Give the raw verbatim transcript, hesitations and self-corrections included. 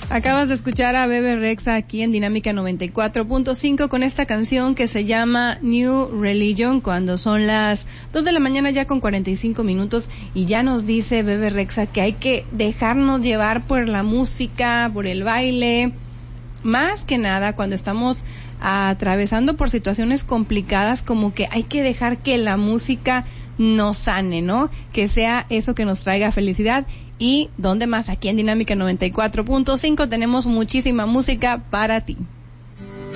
Acabas de escuchar a Bebe Rexha aquí en Dinámica noventa y cuatro punto cinco con esta canción que se llama New Religion, cuando son las dos de la mañana ya con cuarenta y cinco minutos, y ya nos dice Bebe Rexha que hay que dejarnos llevar por la música, por el baile, más que nada cuando estamos atravesando por situaciones complicadas, como que hay que dejar que la música nos sane, ¿no? Que sea eso que nos traiga felicidad. Y ¿dónde más? Aquí en Dinámica noventa y cuatro punto cinco tenemos muchísima música para ti.